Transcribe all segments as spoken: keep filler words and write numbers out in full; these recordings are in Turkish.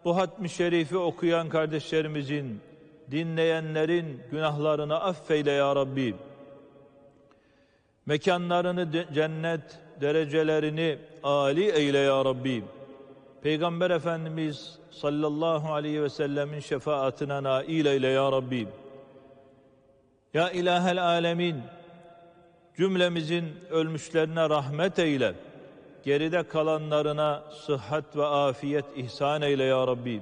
bu hatmi şerifi okuyan kardeşlerimizin, dinleyenlerin günahlarını affeyle ya Rabbi. Mekanlarını de, cennet, derecelerini âli eyle ya Rabbi. Peygamber Efendimiz sallallahu aleyhi ve sellemin şefaatine nail eyle ya Rabbi. Ya ilahel alemin, cümlemizin ölmüşlerine rahmet eyle. Geride kalanlarına sıhhat ve afiyet ihsan eyle ya Rabbi.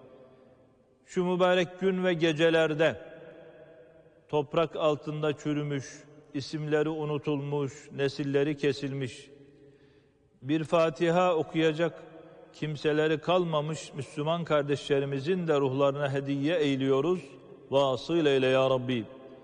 Şu mübarek gün ve gecelerde toprak altında çürümüş, isimleri unutulmuş, nesilleri kesilmiş, bir Fatiha okuyacak kimseleri kalmamış Müslüman kardeşlerimizin de ruhlarına hediye eyliyoruz. Vasıl eyle ya Rabbi.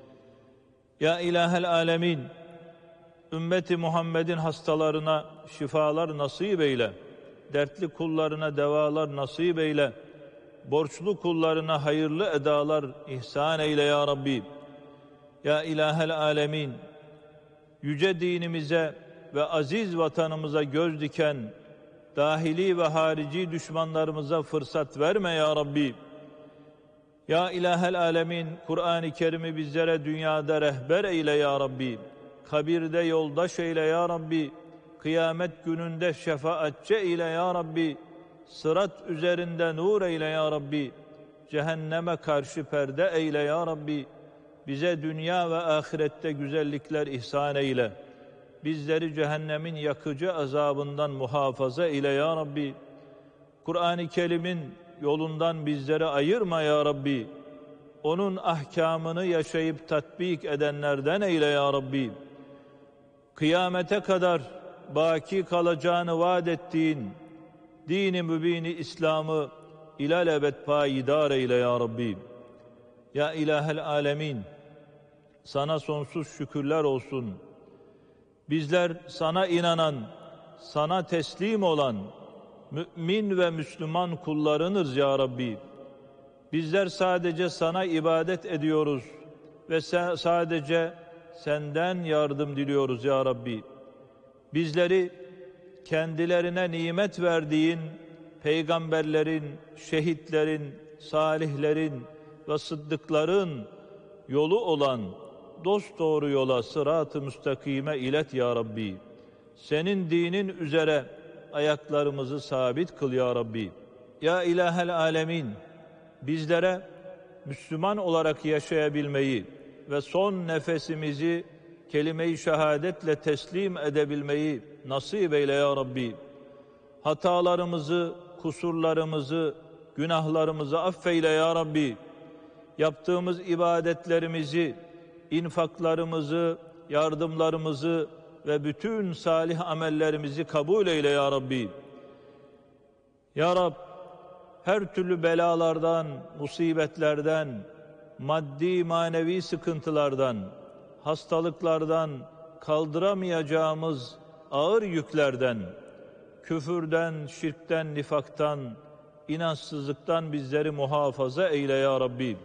Ya ilahel alemin, ümmeti Muhammed'in hastalarına şifalar nasip eyle. Dertli kullarına devalar nasip eyle. Borçlu kullarına hayırlı edalar ihsan eyle ya Rabbi. Ya ilahel alemin, yüce dinimize ve aziz vatanımıza göz diken dahili ve harici düşmanlarımıza fırsat verme ya Rabbi. Ya ilahel alemin, Kur'an-ı Kerim'i bizlere dünyada rehber eyle ya Rabbi. Kabirde yoldaş eyle ya Rabbi. Kıyamet gününde şefaatçi eyle ya Rabbi. Sırat üzerinde nur eyle ya Rabbi. Cehenneme karşı perde eyle ya Rabbi. Bize dünya ve ahirette güzellikler ihsan eyle. Bizleri cehennemin yakıcı azabından muhafaza eyle ya Rabbi. Kur'an-ı Kerim'in yolundan bizleri ayırma ya Rabbi. Onun ahkamını yaşayıp tatbik edenlerden eyle ya Rabbi. Kıyamete kadar baki kalacağını vaat ettiğin dini mübini İslam'ı ilelebet payidar eyle ya Rabbi. Ya ilahel alemin, sana sonsuz şükürler olsun. Bizler sana inanan, sana teslim olan mümin ve Müslüman kullarınız ya Rabbi. Bizler sadece sana ibadet ediyoruz ve sadece senden yardım diliyoruz ya Rabbi. Bizleri kendilerine nimet verdiğin peygamberlerin, şehitlerin, salihlerin ve sıddıkların yolu olan dosdoğru yola, sırat-ı müstakime ilet ya Rabbi. Senin dinin üzere ayaklarımızı sabit kıl ya Rabbi. Ya ilahel alemin, bizlere Müslüman olarak yaşayabilmeyi ve son nefesimizi kelime-i şehadetle teslim edebilmeyi nasip eyle ya Rabbi. Hatalarımızı, kusurlarımızı, günahlarımızı affeyle ya Rabbi. Yaptığımız ibadetlerimizi, infaklarımızı, yardımlarımızı ve bütün salih amellerimizi kabul eyle ya Rabbi. Ya Rab, her türlü belalardan, musibetlerden, maddi manevi sıkıntılardan, hastalıklardan, kaldıramayacağımız ağır yüklerden, küfürden, şirkten, nifaktan, inançsızlıktan bizleri muhafaza eyle ya Rabbi.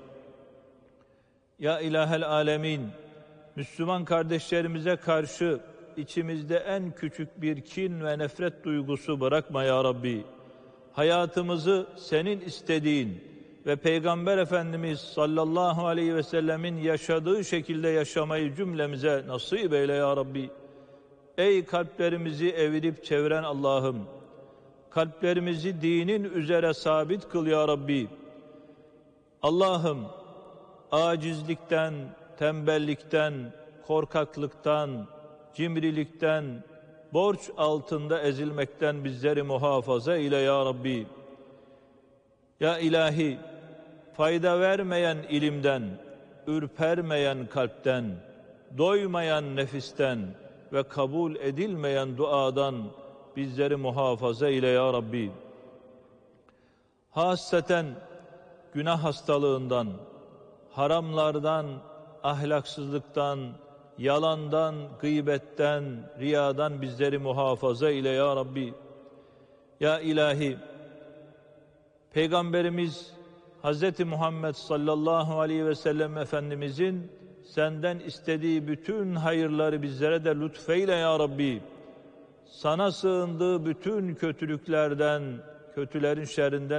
Ya ilahel alemin, Müslüman kardeşlerimize karşı içimizde en küçük bir kin ve nefret duygusu bırakma ya Rabbi. Hayatımızı senin istediğin ve Peygamber Efendimiz sallallahu aleyhi ve sellemin yaşadığı şekilde yaşamayı cümlemize nasip eyle ya Rabbi. Ey kalplerimizi evirip çeviren Allah'ım, kalplerimizi dinin üzere sabit kıl ya Rabbi. Allah'ım, acizlikten, tembellikten, korkaklıktan, cimrilikten, borç altında ezilmekten bizleri muhafaza eyle ya Rabbi. Ya ilahi, fayda vermeyen ilimden, ürpermeyen kalpten, doymayan nefisten ve kabul edilmeyen duadan bizleri muhafaza eyle ya Rabbi. Hasreten günah hastalığından, haramlardan, ahlaksızlıktan, yalandan, gıybetten, riyadan bizleri muhafaza eyle ya Rabbi. Ya ilahi, Peygamberimiz Hazreti Muhammed sallallahu aleyhi ve sellem Efendimizin senden istediği bütün hayırları bizlere de lütfeyle ya Rabbi. Sana sığındığı bütün kötülüklerden, kötülerin şerrinden